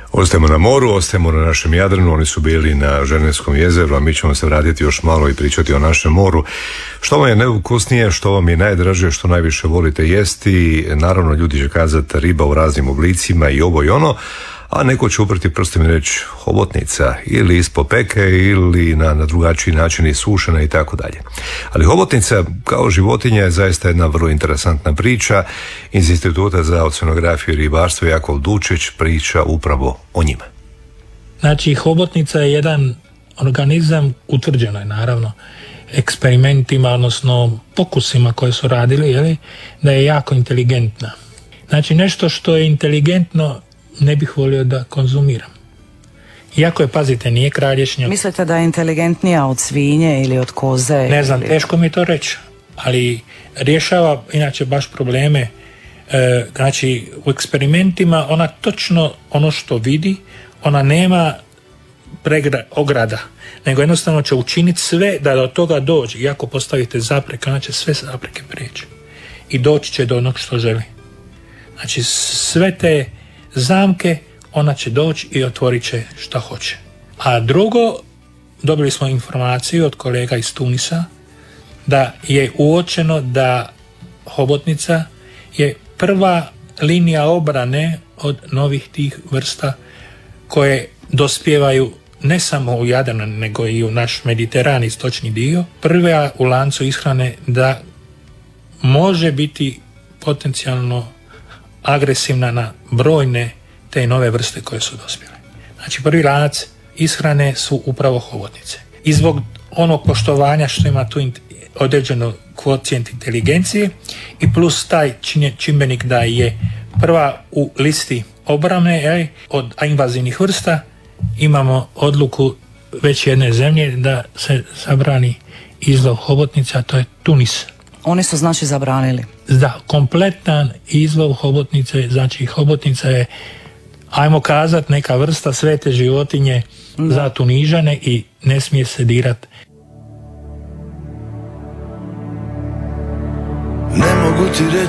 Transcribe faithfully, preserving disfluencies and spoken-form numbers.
Ostajemo na moru, ostajemo na našem Jadranu, oni su bili na Ženevskom jezeru, a mi ćemo se vratiti još malo i pričati o našem moru. Što vam je najukusnije, što vam je najdraže, što najviše volite jesti? Naravno, ljudi će kazati riba u raznim oblicima i ovo i ono, a neko će uprti prstom i reći hobotnica ili ispod peke ili na, na drugačiji način i sušena i tako dalje. Ali hobotnica kao životinja je zaista jedna vrlo interesantna priča. Iz Instituta za oceanografiju i ribarstvo Jakov Dučić priča upravo o njima. Znači, hobotnica je jedan organizam, utvrđeno je naravno eksperimentima, odnosno pokusima koje su radili, jeli, da je jako inteligentna. Znači, nešto što je inteligentno ne bih volio da konzumiram. Iako je, pazite, nije kralješnja. Mislite da je inteligentnija od svinje ili od koze? Ne znam, ili... teško mi je to reći. Ali rješava inače baš probleme. E, znači, u eksperimentima ona točno ono što vidi, ona nema pregra, ograda, nego jednostavno će učiniti sve da do toga dođe. Iako postavite zapreke, ona će sve zapreke prijeći. I doći će do onog što želi. Znači, sve te zamke ona će doći i otvorit će šta hoće. A drugo, dobili smo informaciju od kolega iz Tunisa da je uočeno da hobotnica je prva linija obrane od novih tih vrsta koje dospijevaju ne samo u Jadran, nego i u naš Mediteran, istočni dio. Prva u lancu ishrane da može biti potencijalno agresivna na brojne te nove vrste koje su dospjele. Znači, prvi lanac ishrane su upravo hobotnice. I zbog onog poštovanja što ima tu određeno kvocijent inteligencije i plus taj čimbenik da je prva u listi obrane, jel, od invazivnih vrsta, imamo odluku već jedne zemlje da se zabrani izlov hobotnica, a to je Tunis. Oni su znači zabranili? Da, kompletan izlov hobotnice, znači hobotnica je, ajmo kazat, neka vrsta svete životinje da. Za Tunižane i ne smije se dirat. Ne mogu ti reći